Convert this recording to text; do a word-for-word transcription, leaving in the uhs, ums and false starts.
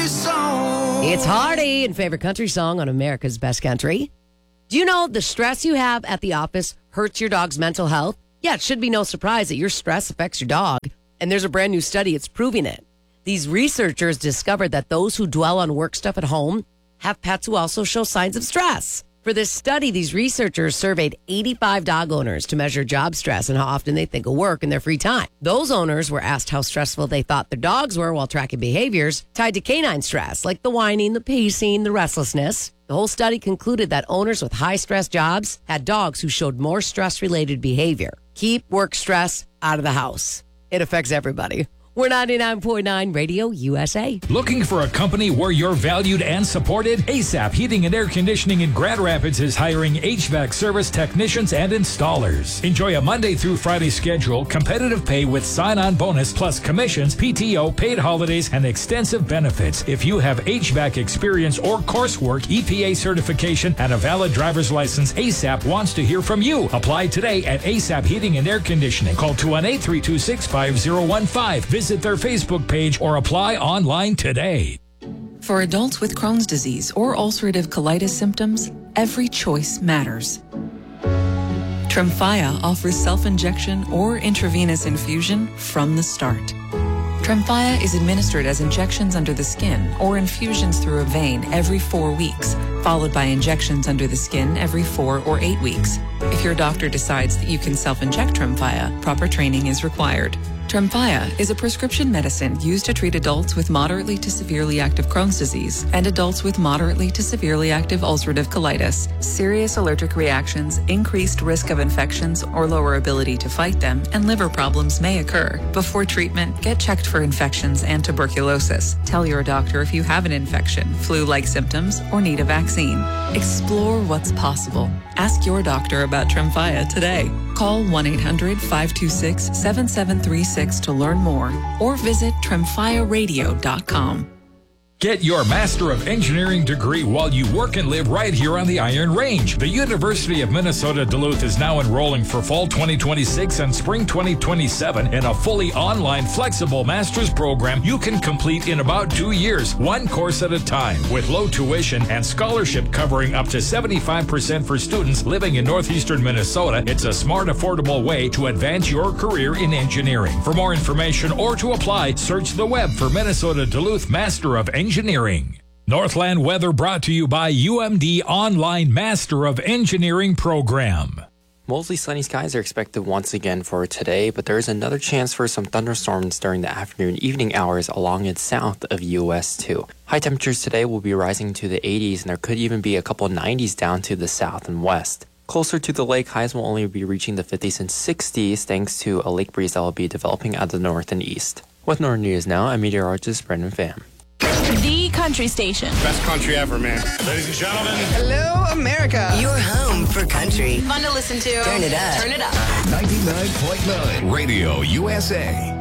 country song. It's Hardy and favorite country song on America's Best Country. Do you know the stress you have at the office hurts your dog's mental health? Yeah, it should be no surprise that your stress affects your dog. And there's a brand new study that's proving it. These researchers discovered that those who dwell on work stuff at home have pets who also show signs of stress. For this study, these researchers surveyed eighty-five dog owners to measure job stress and how often they think of work in their free time. Those owners were asked how stressful they thought their dogs were while tracking behaviors tied to canine stress, like the whining, the pacing, the restlessness. The whole study concluded that owners with high-stress jobs had dogs who showed more stress-related behavior. Keep work stress out of the house. It affects everybody. We're ninety-nine point nine Radio U S A. Looking for a company where you're valued and supported? ASAP Heating and Air Conditioning in Grand Rapids is hiring H V A C service technicians and installers. Enjoy a Monday through Friday schedule, competitive pay with sign-on bonus, plus commissions, P T O, paid holidays, and extensive benefits. If you have H V A C experience or coursework, E P A certification, and a valid driver's license, ASAP wants to hear from you. Apply today at ASAP Heating and Air Conditioning. Call two one eight, three two six, five zero one five. Visit their Facebook page or apply online today. For adults with Crohn's disease or ulcerative colitis symptoms, every choice matters. Tremfya offers self-injection or intravenous infusion from the start. Tremfya is administered as injections under the skin or infusions through a vein every four weeks, followed by injections under the skin every four or eight weeks. If your doctor decides that you can self-inject Tremfya, proper training is required. Tremfya is a prescription medicine used to treat adults with moderately to severely active Crohn's disease and adults with moderately to severely active ulcerative colitis. Serious allergic reactions, increased risk of infections or lower ability to fight them, and liver problems may occur. Before treatment, get checked for infections and tuberculosis. Tell your doctor if you have an infection, flu-like symptoms, or need a vaccine. Explore what's possible. Ask your doctor about Tremfya today. Call one eight hundred, five two six, seven seven three six to learn more or visit tremfya radio dot com. Get your Master of Engineering degree while you work and live right here on the Iron Range. The University of Minnesota Duluth is now enrolling for fall twenty twenty-six and spring twenty twenty-seven in a fully online, flexible master's program you can complete in about two years, one course at a time, with low tuition and scholarship covering up to seventy-five percent for students living in northeastern Minnesota. It's a smart, affordable way to advance your career in engineering. For more information or to apply, search the web for Minnesota Duluth Master of Engineering. Engineering. Northland weather brought to you by U M D Online Master of Engineering Program. Mostly sunny skies are expected once again for today, but there is another chance for some thunderstorms during the afternoon evening hours along and south of U S too. High temperatures today will be rising to the eighties, and there could even be a couple nineties down to the south and west. Closer to the lake, highs will only be reaching the fifties and sixties thanks to a lake breeze that will be developing out of the north and east. With Northern News now, I'm meteorologist Brendan Pham. The country station. Best country ever, man. Ladies and gentlemen. Hello, America. Your home for country. Fun to listen to. Turn it up. Turn it up. ninety-nine point nine Radio U S A.